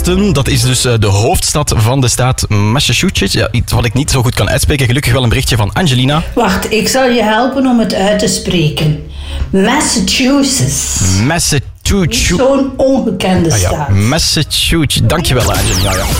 Boston, dat is dus de hoofdstad van de staat Massachusetts. Ja, iets wat ik niet zo goed kan uitspreken. Gelukkig wel een berichtje van Angelina. Wacht, ik zal je helpen om het uit te spreken. Massachusetts. Niet zo'n ongekende staat. Massachusetts. Dankjewel, Angelina. Ja.